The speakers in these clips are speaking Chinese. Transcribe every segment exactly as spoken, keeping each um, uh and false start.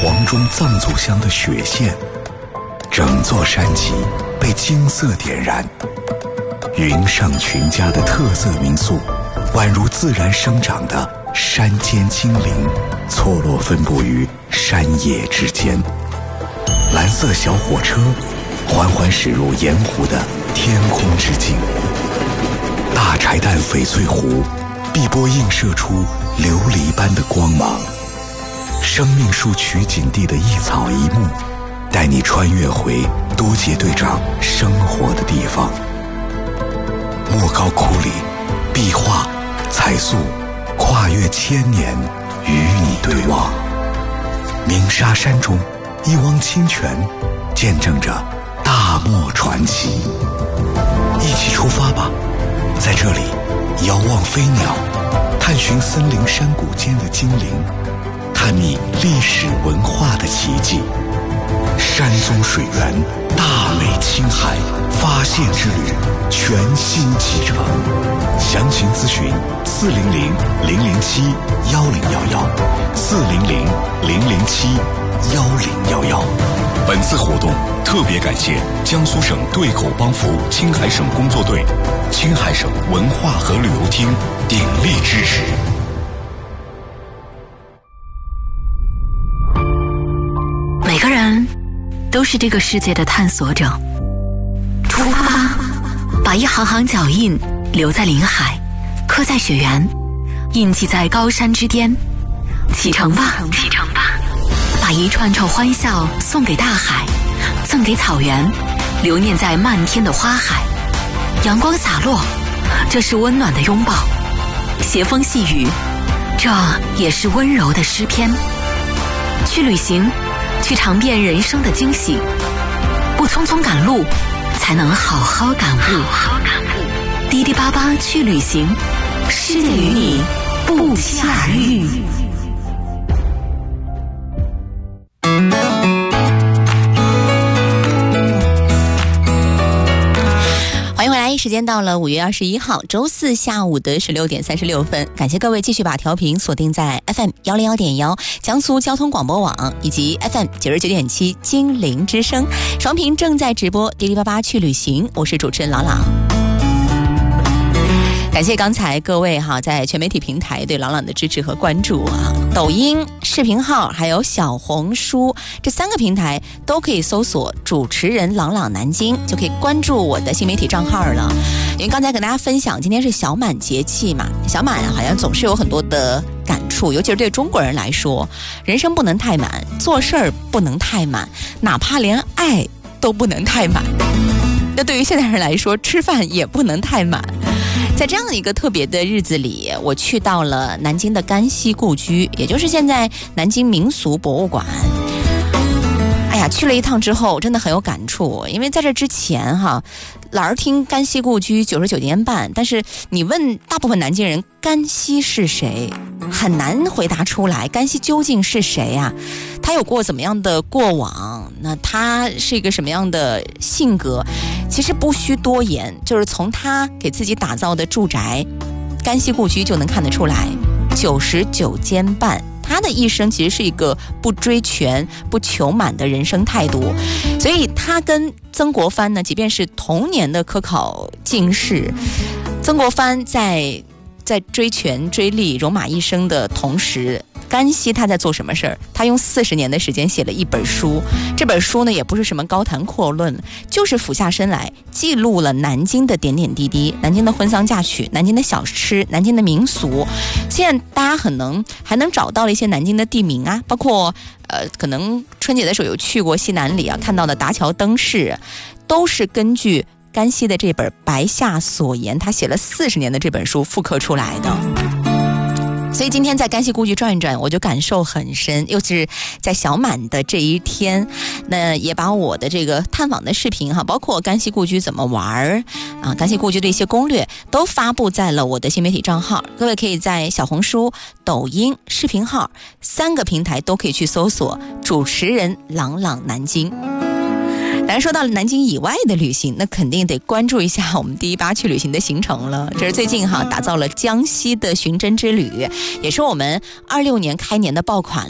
黄钟藏祖乡的雪线，整座山脊被金色点燃。云上群家的特色民宿，宛如自然生长的山间精灵，错落分布于山野之间。蓝色小火车缓缓驶入盐湖的天空之境，大柴旦翡翠湖碧波映射出琉璃般的光芒。生命树取景地的一草一木，带你穿越回都街队长生活的地方。莫高窟里，壁画、彩塑跨越千年，与你对望。鸣沙山中，一汪清泉见证着大漠传奇。一起出发吧，在这里遥望飞鸟，探寻森林山谷间的精灵，探秘历史文化的奇迹。山中水源，大美青海，发现之旅全新启程。详情咨询四零零零零七幺零幺幺，四零零零零七幺零幺幺。本次活动特别感谢江苏省对口帮扶青海省工作队、青海省文化和旅游厅鼎力支持。 每个人都是这个世界的探索者，出发吧，把一行行脚印留在林海，刻在雪原，印记在高山之巅。启程吧，启程吧，把一串串欢笑送给大海，赠给草原，留念在漫天的花海。阳光洒落，这是温暖的拥抱；斜风细雨，这也是温柔的诗篇。去旅行，去尝遍人生的惊喜，不匆匆赶路，才能好好感悟。好好感悟，滴滴巴巴去旅行，世界与你不期而遇。欢迎回来，时间到了五月二十一号周四下午的十六点三十六分，感谢各位继续把调频锁定在 F M 幺零幺点幺江苏交通广播网以及 F M 九十九点七金陵之声双频正在直播滴滴巴巴去旅行，我是主持人朗朗。感谢刚才各位哈在全媒体平台对朗朗的支持和关注啊，抖音视频号还有小红书这三个平台都可以搜索主持人朗朗南京，就可以关注我的新媒体账号了。因为刚才跟大家分享，今天是小满节气嘛，小满好像总是有很多的感触，尤其是对中国人来说，人生不能太满，做事儿不能太满，哪怕连爱都不能太满。那对于现代人来说，吃饭也不能太满。在这样的一个特别的日子里，我去到了南京的甘溪故居，也就是现在南京民俗博物馆。哎呀，去了一趟之后真的很有感触，因为在这之前哈，老是听甘溪故居九十九年半，但是你问大部分南京人甘溪是谁，很难回答出来。甘溪究竟是谁啊？他有过怎么样的过往？那他是一个什么样的性格？其实不需多言，就是从他给自己打造的住宅甘溪故居就能看得出来，九十九间半。他的一生其实是一个不追全不求满的人生态度，所以他跟曾国藩呢，即便是同年的科考进士，曾国藩在在追权追利戎马一生的同时，甘溪他在做什么事儿？他用四十年的时间写了一本书，这本书呢也不是什么高谈阔论，就是俯下身来记录了南京的点点滴滴，南京的婚丧嫁娶，南京的小吃，南京的民俗。现在大家可能还能找到了一些南京的地名啊，包括呃，可能春节的时候有去过西南里啊，看到的达桥灯饰，都是根据甘溪的这本《白夏所言》，他写了四十年的这本书复刻出来的。所以今天在甘溪故居转一转，我就感受很深，又是在小满的这一天，那也把我的这个探访的视频哈，包括甘溪故居怎么玩啊，甘溪故居的一些攻略都发布在了我的新媒体账号，各位可以在小红书、抖音视频号三个平台都可以去搜索主持人朗朗南京。当然说到了南京以外的旅行，那肯定得关注一下我们第一八去旅行的行程了。这是最近哈打造了江西的寻真之旅，也是我们二六年开年的爆款了。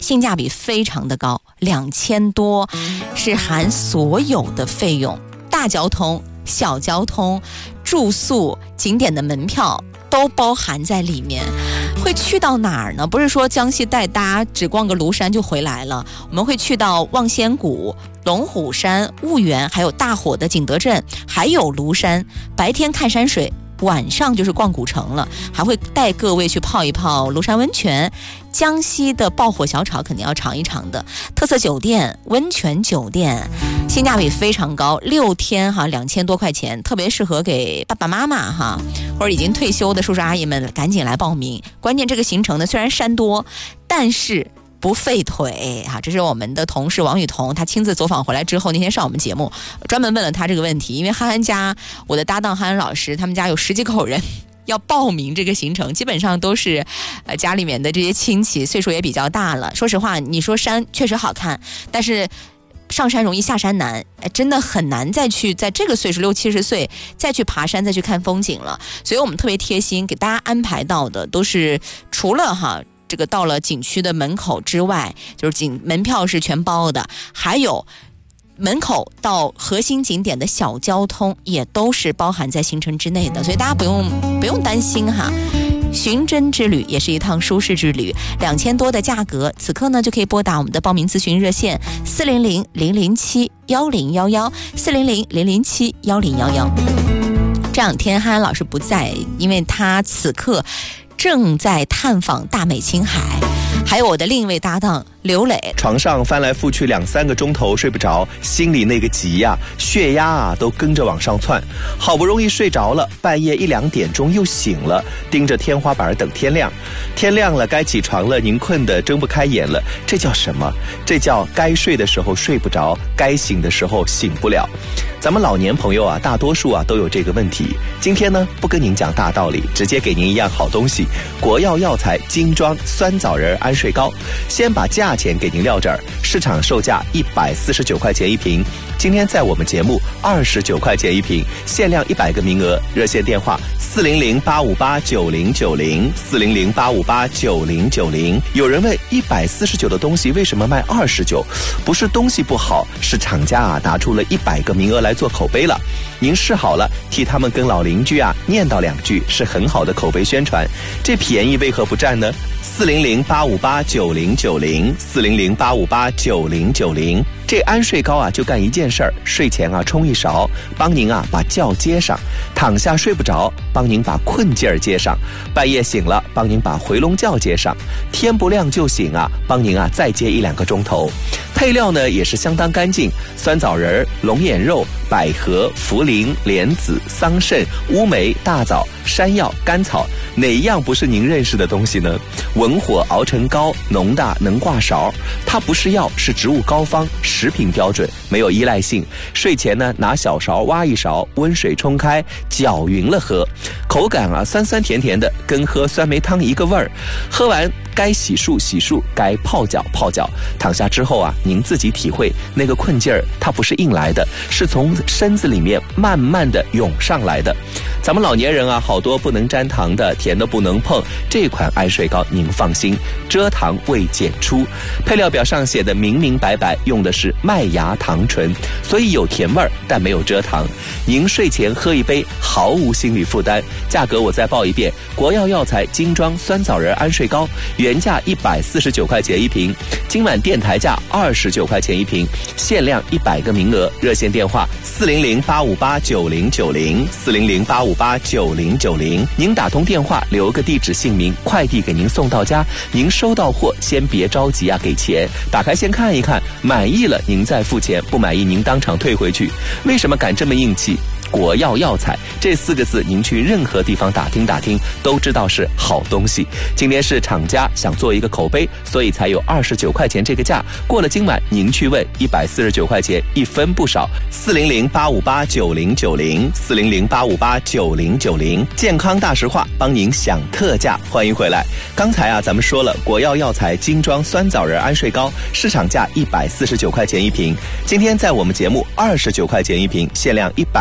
性价比非常的高，两千多，是含所有的费用，大交通、小交通、住宿、景点的门票都包含在里面。会去到哪儿呢？不是说江西带大家只逛个庐山就回来了，我们会去到望仙谷、龙虎山、婺源，还有大火的景德镇，还有庐山。白天看山水，晚上就是逛古城了，还会带各位去泡一泡庐山温泉。江西的爆火小炒肯定要尝一尝的，特色酒店、温泉酒店，性价比非常高，六天哈，两千多块钱，特别适合给爸爸妈妈哈，或者已经退休的叔叔阿姨们赶紧来报名。关键这个行程呢，虽然山多，但是不费腿啊！这是我们的同事王雨桐，他亲自走访回来之后，那天上我们节目，专门问了他这个问题。因为憨憨家，我的搭档憨憨老师，他们家有十几口人要报名这个行程，基本上都是呃家里面的这些亲戚，岁数也比较大了。说实话，你说山确实好看，但是上山容易下山难，真的很难再去在这个岁数六七十岁再去爬山再去看风景了。所以我们特别贴心，给大家安排到的都是除了哈这个到了景区的门口之外，就是景门票是全包的，还有门口到核心景点的小交通也都是包含在行程之内的，所以大家不用不用担心哈。寻真之旅也是一趟舒适之旅，两千多的价格，此刻呢就可以拨打我们的报名咨询热线四零零零零七幺零幺幺四零零零零七幺零幺幺。这两天憨憨老师不在，因为他此刻正在探访大美青海，还有我的另一位搭档刘磊， 床上翻来覆去两三个钟头睡不着，心里那个急呀、啊，血压啊都跟着往上窜。好不容易睡着了，半夜一两点钟又醒了，盯着天花板等天亮。天亮了，该起床了，您困得睁不开眼了。这叫什么？这叫该睡的时候睡不着，该醒的时候醒不了。咱们老年朋友啊，大多数啊都有这个问题。今天呢，不跟您讲大道理，直接给您一样好东西——国药药材精装酸枣仁安睡膏。先把价钱给您撂这儿，市场售价一百四十九块钱一瓶，今天在我们节目二十九块钱一瓶，限量一百个名额。热线电话四零零八五八九零九零四零零八五八九零九零。有人问，一百四十九的东西为什么卖二十九？不是东西不好，是厂家啊拿出了一百个名额来做口碑了。您试好了，替他们跟老邻居啊念叨两句，是很好的口碑宣传。这便宜为何不占呢？四零零八五八九零九零四零零八五八九零九零。这安睡膏啊，就干一件事儿，睡前啊冲一勺，帮您啊把觉接上；躺下睡不着，帮您把困劲儿接上；半夜醒了，帮您把回笼觉接上；天不亮就醒啊，帮您啊再接一两个钟头。配料呢也是相当干净，酸枣仁、龙眼肉、百合、茯苓、莲子、桑葚、乌梅、大枣、山药、甘草，哪一样不是您认识的东西呢？文火熬成膏，浓大能挂勺。它不是药，是植物膏方，食品标准，没有依赖性。睡前呢，拿小勺挖一勺，温水冲开，搅匀了喝。口感啊，酸酸甜甜的，跟喝酸梅汤一个味儿。喝完该洗漱洗漱，该泡脚泡脚。躺下之后啊，您自己体会那个困劲儿，它不是硬来的，是从身子里面慢慢的涌上来的。咱们老年人啊，好多不能沾糖的，甜的不能碰。这款安睡膏您放心，蔗糖未检出。配料表上写的明明白白，用的是麦芽糖醇，所以有甜味儿，但没有蔗糖。您睡前喝一杯，毫无心理负担。价格我再报一遍：国药药材精装酸枣仁安睡膏，原价一百四十九块钱一瓶，今晚电台价二十九块钱一瓶，限量一百个名额。热线电话四零零八五八九零九零四零零八五八九零九零。您打通电话，留个地址姓名，快递给您送到家。您收到货先别着急啊，给钱，打开先看一看，满意了您再付钱，不满意您当场退回去。为什么敢这么硬气？国药药材这四个字，您去任何地方打听打听，都知道是好东西。今天是厂家想做一个口碑，所以才有二十九块钱这个价。过了今晚，您去问一百四十九块钱，一分不少。四零零八五八九零九零四零零八五八九零九零。健康大实话，帮您享特价。欢迎回来。刚才啊，咱们说了国药药材精装酸枣仁安睡膏，市场价一百四十九块钱一瓶，今天在我们节目二十九块钱一瓶，限量一百个名。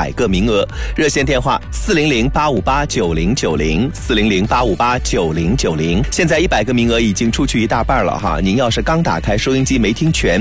名额，热线电话四零零八五八九零九零，四零零八五八九零九零。现在一百个名额已经出去一大半了哈，您要是刚打开收音机没听全，